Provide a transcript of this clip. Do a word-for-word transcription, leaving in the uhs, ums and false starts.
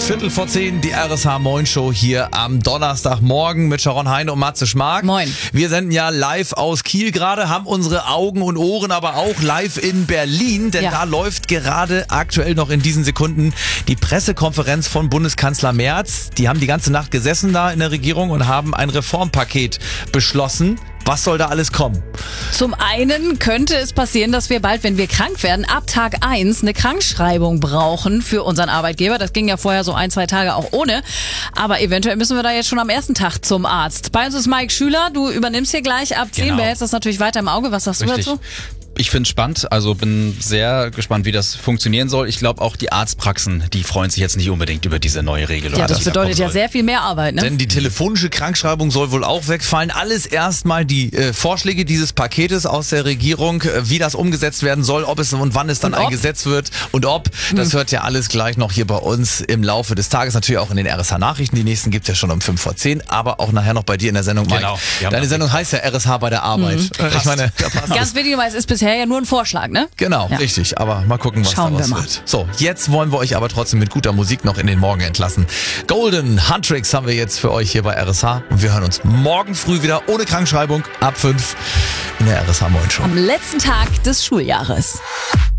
Viertel vor zehn, die R S H Moin Show hier am Donnerstagmorgen mit Sharon Heine und Matze Schmark. Moin. Wir senden ja live aus Kiel gerade, haben unsere Augen und Ohren aber auch live in Berlin, denn ja. da läuft gerade aktuell noch in diesen Sekunden die Pressekonferenz von Bundeskanzler Merz. Die haben die ganze Nacht gesessen da in der Regierung und haben ein Reformpaket beschlossen. Was soll da alles kommen? Zum einen könnte es passieren, dass wir bald, wenn wir krank werden, ab Tag eins eine Krankschreibung brauchen für unseren Arbeitgeber. Das ging ja vorher so ein, zwei Tage auch ohne. Aber eventuell müssen wir da jetzt schon am ersten Tag zum Arzt. Bei uns ist Mike Schüler. Du übernimmst hier gleich ab zehn. Genau. Behältst das natürlich weiter im Auge. Was sagst Richtig. du dazu? Ich finde es spannend, also bin sehr gespannt, wie das funktionieren soll. Ich glaube auch die Arztpraxen, die freuen sich jetzt nicht unbedingt über diese neue Regelung. Ja, das die da bedeutet kommen ja soll. sehr viel mehr Arbeit, ne? Denn die telefonische Krankschreibung soll wohl auch wegfallen. Alles erstmal die äh, Vorschläge dieses Paketes aus der Regierung, äh, wie das umgesetzt werden soll, ob es und wann es dann Und ob? ein Gesetz wird und ob. Das hört ja alles gleich noch hier bei uns im Laufe des Tages. Natürlich auch in den R S H-Nachrichten. Die nächsten gibt's ja schon um fünf vor zehn, aber auch nachher noch bei dir in der Sendung, Mike. Genau. Wir haben Deine das Sendung heißt ja R S H bei der Arbeit. Mhm. Ich meine, Ganz wichtig, weil es ist bisher ja nur ein Vorschlag, ne? genau, Ja. richtig. Aber mal gucken, was Schauen daraus wir mal. wird. So, jetzt wollen wir euch aber trotzdem mit guter Musik noch in den Morgen entlassen. Golden Huntrix haben wir jetzt für euch hier bei R S H. Und wir hören uns morgen früh wieder ohne Krankschreibung ab fünf in der R S H Moin Show. Am letzten Tag des Schuljahres.